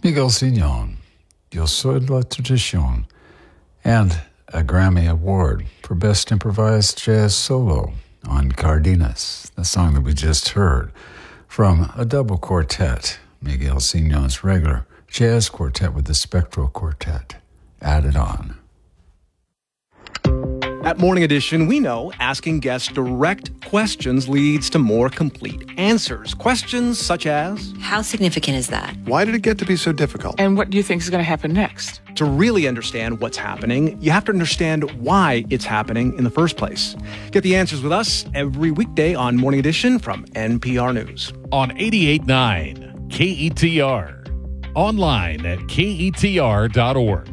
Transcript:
Miguel Signon, Yo Soy La Tradición, and a Grammy Award for Best Improvised Jazz Solo on Cardenas, the song that we just heard, from a double quartet, Miguel Signon's regular jazz quartet with the Spectral Quartet added on. At Morning Edition, we know asking guests direct questions leads to more complete answers. Questions such as, how significant is that? Why did it get to be so difficult? And what do you think is going to happen next? To really understand what's happening, you have to understand why it's happening in the first place. Get the answers with us every weekday on Morning Edition from NPR News. On 88.9 KETR. Online at KETR.org.